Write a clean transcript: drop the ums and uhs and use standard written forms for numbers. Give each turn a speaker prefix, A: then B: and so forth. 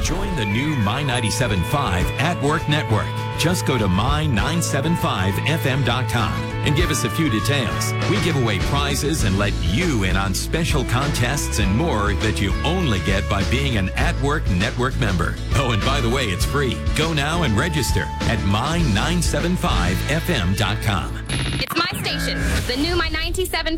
A: Join the new My 97.5 at Work Network. Just go to my975fm.com and give us a few details. We give away prizes and let you in on special contests and more that you only get by being an At Work Network member. Oh, and by the way, it's free. Go now and register at my975fm.com.
B: It's my station, the new My 97.5.